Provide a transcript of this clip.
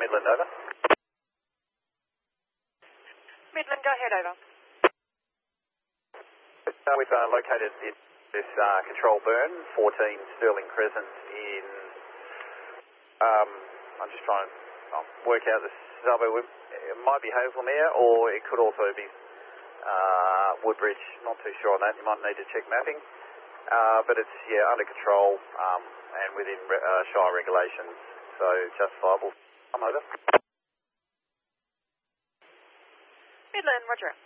Midland, over. Midland, go ahead, over. We've located this control burn, 14 Sterling Crescent in, I'm just trying to work out the suburb. It might be Hazelmere or it could also be Woodbridge, not too sure on that. You might need to check mapping. But it's, under control and within Shire regulations, so justifiable. I'm over. Midland, roger.